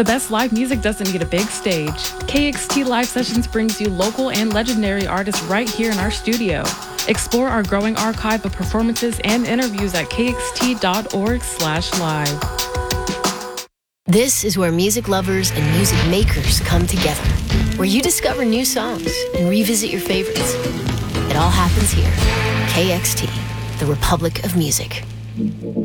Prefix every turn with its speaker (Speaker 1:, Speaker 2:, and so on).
Speaker 1: The best live music doesn't need a big stage. KXT Live Sessions brings you local and legendary artists right here in our studio. Explore our growing archive of performances and interviews at kxt.org/live.
Speaker 2: This is where music lovers and music makers come together, where you discover new songs and revisit your favorites. It all happens here. KXT, the Republic of Music.